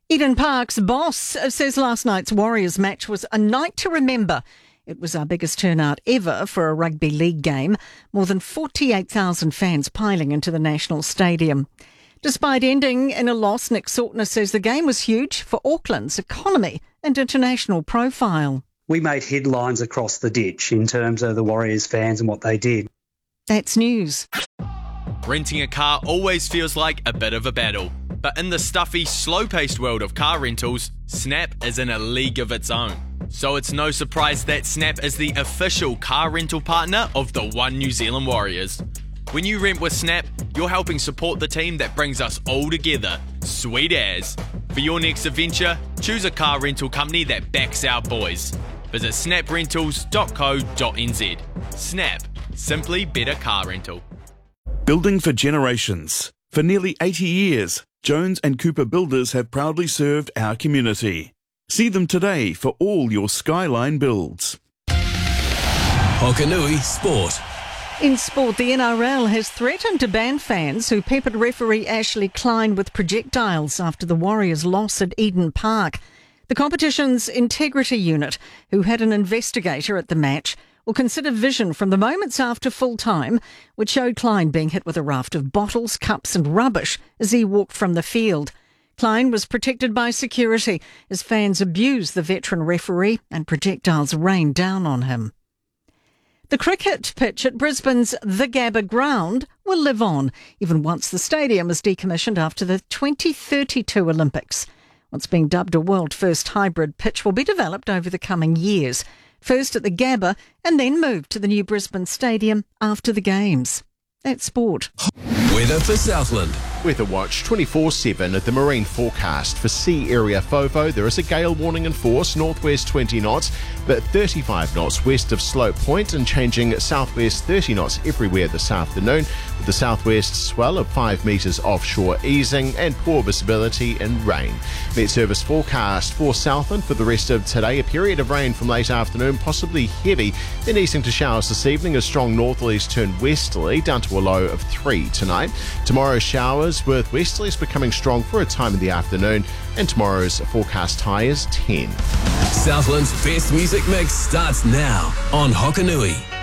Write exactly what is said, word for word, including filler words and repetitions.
Eden Park's boss says last night's Warriors match was a night to remember. It was our biggest turnout ever for a rugby league game, more than forty-eight thousand fans piling into the National Stadium. Despite ending in a loss, Nick Sautner says the game was huge for Auckland's economy and international profile. We made headlines across the ditch in terms of the Warriors fans and what they did. That's news. Renting a car always feels like a bit of a battle. But in the stuffy, slow-paced world of car rentals, Snap is in a league of its own. So it's no surprise that Snap is the official car rental partner of the One New Zealand Warriors. When you rent with Snap, you're helping support the team that brings us all together. Sweet as. For your next adventure, choose a car rental company that backs our boys. Visit snap rentals dot co dot n z. Snap. Simply better car rental. Building for generations. For nearly eighty years, Jones and Cooper Builders have proudly served our community. See them today for all your Skyline builds. Hokanui Sport. In sport, the N R L has threatened to ban fans who peppered referee Ashley Klein with projectiles after the Warriors' loss at Eden Park. The competition's integrity unit, who had an investigator at the match, will consider vision from the moments after full time, which showed Klein being hit with a raft of bottles, cups and rubbish as he walked from the field. Klein was protected by security as fans abused the veteran referee and projectiles rained down on him. The cricket pitch at Brisbane's The Gabba ground will live on, even once the stadium is decommissioned after the twenty thirty-two Olympics. What's being dubbed a world-first hybrid pitch will be developed over the coming years, first at the Gabba and then moved to the new Brisbane Stadium after the Games. That's sport. Weather for Southland. Weather Watch twenty-four seven at the marine forecast. For sea area FOFO, there is a gale warning in force, northwest twenty knots, but thirty-five knots west of Slope Point and changing southwest thirty knots everywhere this afternoon, with the southwest swell of five metres offshore easing and poor visibility and rain. Met Service forecast for Southland for the rest of today, a period of rain from late afternoon, possibly heavy, then easing to showers this evening as strong northerlies turn westerly, down to a low of three tonight. Tomorrow showers with westerlies becoming strong for a time in the afternoon, and tomorrow's forecast high is ten. Southland's best music mix starts now on Hokanui.